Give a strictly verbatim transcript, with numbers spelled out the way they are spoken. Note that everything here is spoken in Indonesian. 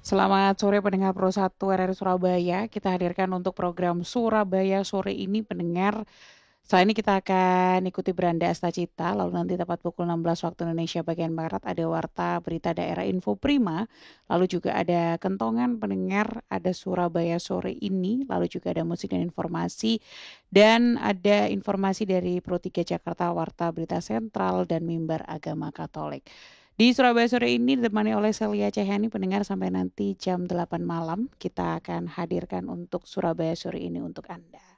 Selamat sore pendengar Pro satu R R Surabaya. Kita hadirkan untuk program Surabaya Sore ini pendengar. Setelah ini kita akan ikuti Beranda Astacita, lalu nanti tepat pukul enam belas waktu Indonesia bagian Barat ada Warta Berita Daerah Info Prima, lalu juga ada Kentongan pendengar, ada Surabaya Sore ini, lalu juga ada musik dan informasi, dan ada informasi dari Pro tiga Jakarta, Warta Berita Sentral, dan Mimbar Agama Katolik. Di Surabaya Sore ini ditemani oleh Celia Cehani pendengar sampai nanti jam delapan malam kita akan hadirkan untuk Surabaya Sore ini untuk Anda.